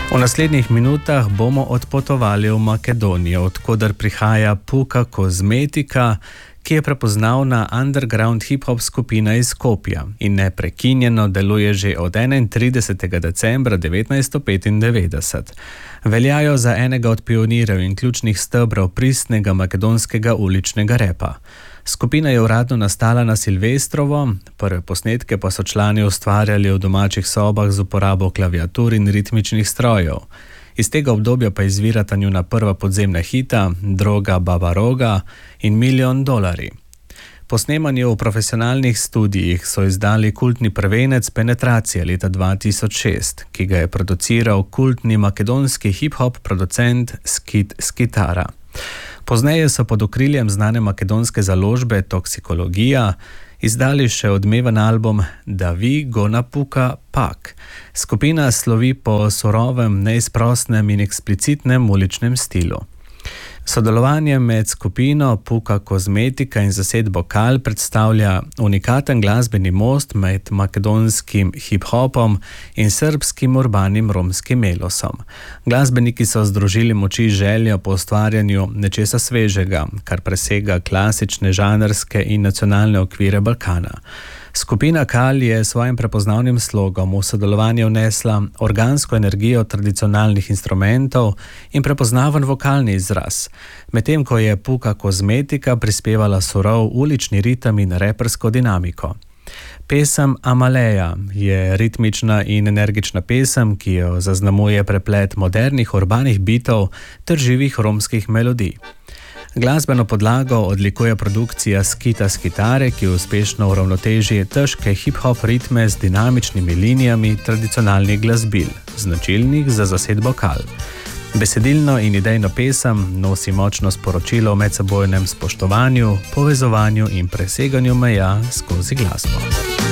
V naslednjih minutah bomo odpotovali v Makedonijo, odkoder prihaja Puka Kozmetika, ki je prepoznavna underground hip-hop skupina iz Skopja in neprekinjeno deluje že od 31. decembra 1995. Veljajo za enega od pionirjev in ključnih stebrov pristnega makedonskega uličnega repa. Skupina je uradno nastala na Silvestrovo, prve posnetke pa so člani ustvarjali v domačih sobah z uporabo klaviatur in ritmičnih strojev. Iz tega obdobja pa izvirata njuna prva podzemna hita, Droga Baba Roga in Milijon dolari. Po snemanju v profesionalnih studijih so izdali kultni prvenec Penetracije leta 2006, ki ga je produciral kultni makedonski hip-hop producent Skit Skitara. Pozneje so pod okriljem znane makedonske založbe Toksikologija izdali še odmeven album Da vi go na Puka Pak. Skupina slovi po surovem, neizprostnem in eksplicitnem uličnem stilu. Sodelovanje med skupino Puka Kozmetika in zasedbo Kal predstavlja unikaten glasbeni most med makedonskim hip-hopom in srbskim urbanim romskim melosom. Glasbeniki so združili moči željo po ustvarjanju nečesa svežega, kar presega klasične žanrske in nacionalne okvire Balkana. Skupina Kal je svojim prepoznavnim slogom v sodelovanje vnesla organsko energijo tradicionalnih instrumentov in prepoznaven vokalni izraz, medtem ko je Puka Kozmetika prispevala surov ulični ritem in repersko dinamiko. Pesem Amaleja je ritmična in energična pesem, ki jo zaznamuje preplet modernih urbanih bitov ter živih romskih melodij. Glasbeno podlago odlikuje produkcija Skita Skitare, ki uspešno uravnoteži težke hip-hop ritme z dinamičnimi linijami tradicionalnih glasbil, značilnih za zasedbo Kal. Besedilno in idejno pesem nosi močno sporočilo o medsebojnem spoštovanju, povezovanju in preseganju meja skozi glasbo.